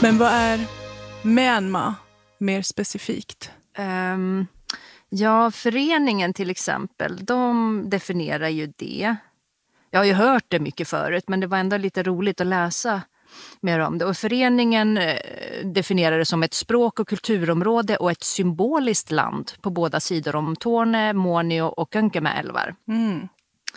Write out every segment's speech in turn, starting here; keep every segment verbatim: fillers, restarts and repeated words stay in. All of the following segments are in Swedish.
Men vad är Myanmar mer specifikt? Um, ja, föreningen till exempel, de definierar ju det. Jag har ju hört det mycket förut, men det var ändå lite roligt att läsa mer om det. Och föreningen definierar det som ett språk- och kulturområde och ett symboliskt land på båda sidor om Torne, Muonio och Önkämä-älvar. Mm.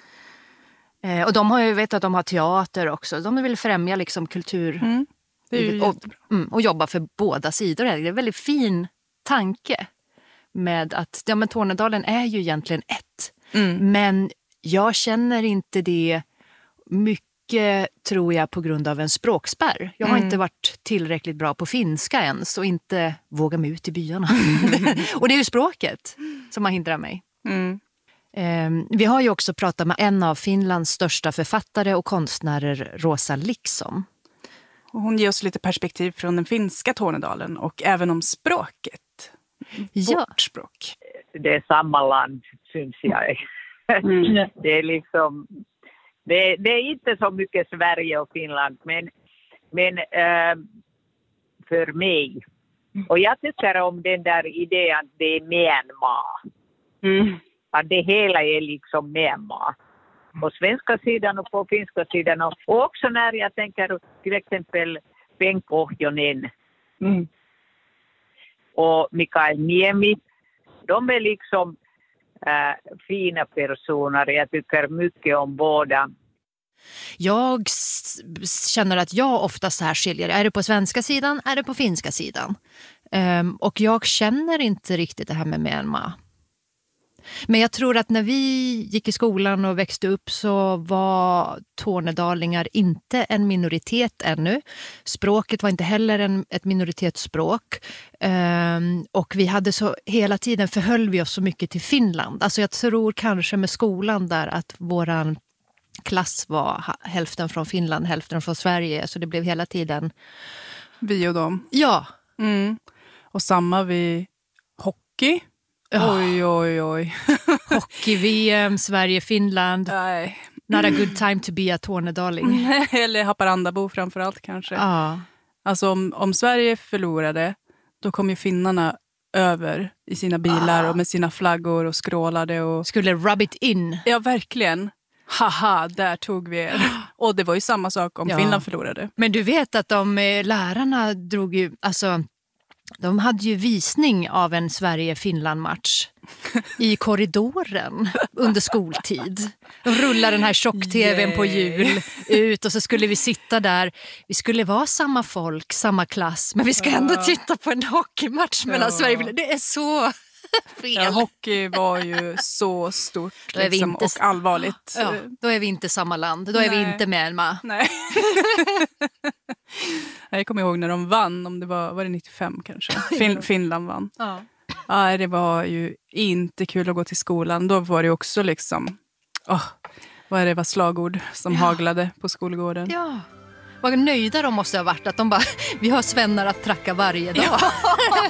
Eh, och de har ju vet att de har teater också. De vill främja liksom kultur Mm. Det är ju och, jättebra. mm, och jobba för båda sidor. Det är en väldigt fin tanke med att ja, men Tornedalen är ju egentligen ett. Mm. Men jag känner inte det mycket, tror jag, på grund av en språkspärr. Jag har Mm. inte varit tillräckligt bra på finska ens och inte vågar mig ut i byarna. Och det är ju språket som har hindrat mig. Mm. Eh, vi har ju också pratat med en av Finlands största författare och konstnärer, Rosa Liksom. Och hon ger oss lite perspektiv från den finska Tornedalen och även om språket. Ja. Vårt språk. Det är samma land, syns jag. Mm. Det är liksom, det, det är inte så mycket Sverige och Finland, men, men äh, för mig. Och jag tycker om den där idén att det är Myanmar. Mm. Att det hela är liksom Myanmar. På svenska sidan och på finska sidan. Och också när jag tänker till exempel Bengt Ohjonen Mm. och Mikael Niemi. De är liksom äh, fina personer. Jag tycker mycket om båda. Jag s- känner att jag ofta särskiljer. Är det på svenska sidan? Är det på finska sidan? Um, och jag känner inte riktigt det här med Myanmar. Men jag tror att när vi gick i skolan och växte upp så var tornedalingar inte en minoritet ännu. Språket var inte heller en, ett minoritetsspråk. Um, och vi hade så, hela tiden förhöll vi oss så mycket till Finland. Alltså jag tror kanske med skolan där att våran klass var hälften från Finland, hälften från Sverige. Så det blev hela tiden... Vi och dem. Ja. Mm. Och samma vid hockey. Ja. Oj, oj, oj. Hockey-V M, Sverige-Finland. Nej. Not a good time to be a tornedaling. Eller Haparandabo framförallt kanske. Ja. Alltså om, om Sverige förlorade, då kom ju finnarna över i sina bilar Ah. och med sina flaggor och skrålade. Och... Skulle rub it in. Ja, verkligen. Haha, där tog vi er. Och det var ju samma sak om Ja. Finland förlorade. Men du vet att de eh, lärarna drog ju, alltså de hade ju visning av en Sverige-Finland-match i korridoren under skoltid. De rullade den här tjock-tvn på jul ut och så skulle vi sitta där. Vi skulle vara samma folk, samma klass, men vi ska ändå titta på en hockeymatch mellan Ja. Sverige och Finland. Det är så fel. Ja, hockey var ju så stort Då är vi liksom, inte- och allvarligt. Ja, då är vi inte samma land. Då är vi Nej. inte Myanmar. Nej. Jag kommer ihåg när de vann, om det var, var det nittiofem kanske. Fin- Finland vann. Ja. Ja, det var ju inte kul att gå till skolan. Då var det också liksom, åh, vad är det var slagord som Ja. haglade på skolgården. Ja. Vad nöjda de måste ha varit att de bara, vi har svennar att tracka varje dag.